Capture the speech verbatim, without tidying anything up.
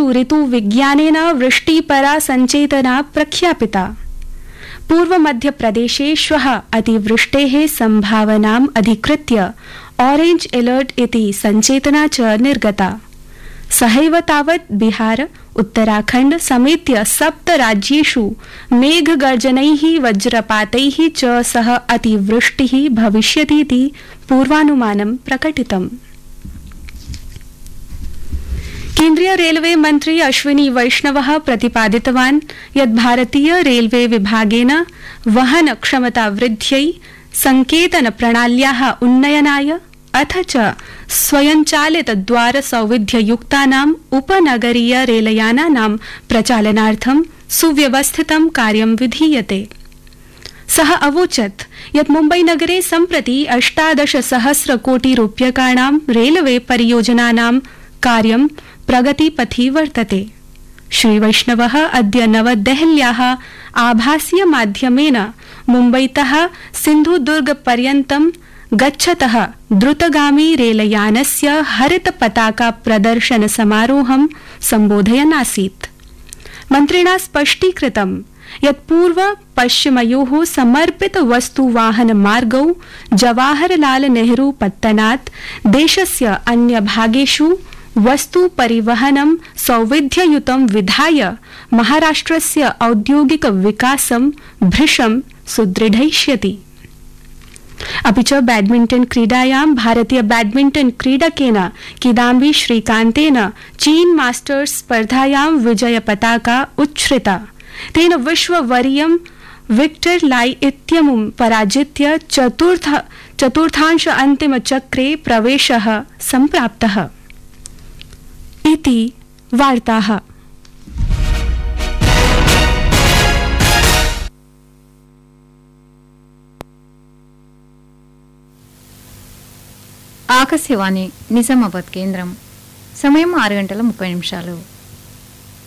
वर्षेषु ऋतुविज्ञानेन वृष्टिपरा सञ्चेतना प्रख्यापिता। पूर्व मध्यप्रदेशे श्वः अतिवृष्टेः सम्भावनाम् अधिकृत्य ऑरेंज अलर्ट इति सञ्चेतना च निर्गता। सहैव तावत् बिहार, उत्तराखण्ड समेत्य सप्त राज्येषु मेघगर्जनैः वज्रपातैः च सह अतिवृष्टिः भविष्यतीति पूर्वानुमानं प्रकटितम्। केन्द्रीय रेलवे मन्त्री अश्विनी वैष्णवः प्रतिपादितवान् यत् भारतीय रेलवे विभागेन वहन क्षमता वृद्ध्यै, संकेतन प्रणाल्याः उन्नयनाय अथ च स्वयंचालित द्वार सौविध्ययुक्तानाम् उपनगरीय रेलयानानां प्रचालनार्थं सुव्यवस्थितं कार्यं विधीयते। सः अवोचत् यत् मुम्बईनगरे सम्प्रति अष्टादश सहस्र कोटि रूप्यकाणां रेलवे परियोजनानां कार्यं प्रगतिपथि वर्तते। श्रीवैष्णवः अद्य नवदेहल्याः आभासीय माध्यमेन मुम्बईतः सिन्धुदुर्गपर्यन्तं गच्छतः द्रुतगामी रेलयानस्य हरित पताका प्रदर्शन समारोहं सम्बोधयन् आसीत्। मन्त्रिणा स्पष्टीकृतं यत् पूर्व पश्चिमयोः समर्पित वस्तुवाहन मार्गौ जवाहरलाल नेहरू पत्तनात् देशस्य अन्य भागेषु वस्तु परिवहनं सौविध्ययुतं विधाय महाराष्ट्रस्य औद्योगिक विकासं भृशं सुदृढयिष्यति। अपि च बैडमिंटन क्रीडायां भारतीय बैडमिंटन क्रीडकेन किदाम्बी श्रीकान्तेन चीन मास्टर्स स्पर्धायां विजय पताका उच्छ्रिता। तेन विश्ववरीयं विक्टर लाई इत्यमुं पराजित्य चतुर्थ चतुर्थांश अन्तिम चक्रे प्रवेशः सम्प्राप्तः। इति वार्ताः। ఆకాశవాణి నిజామాబాద్ కేంద్రం. సమయం ఆరు గంటల ముప్పై నిమిషాలు.